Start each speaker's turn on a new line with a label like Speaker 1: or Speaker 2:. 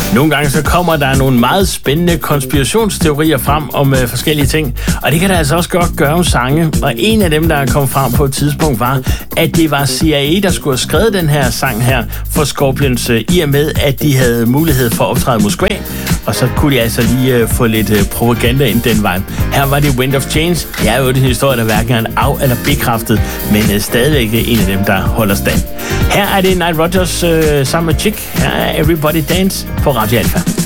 Speaker 1: Nogle gange så kommer der nogle meget spændende konspirationsteorier frem om forskellige ting, og det kan der altså også godt gøre om sange. Og en af dem, der kom frem på et tidspunkt, var, at det var CIA, der skulle have skrevet den her sang her for Scorpions, i og med, at de havde mulighed for at optræde i Moskva, og så kunne de altså lige få lidt propaganda ind den vej. Her var det Wind of Change. Det er jo en historie, der hverken er af- eller bekræftet, men stadigvæk en af dem, der holder stand. Her er det Nile Rodgers sammen med Chick. Her er Everybody Dance på Radio Alpha.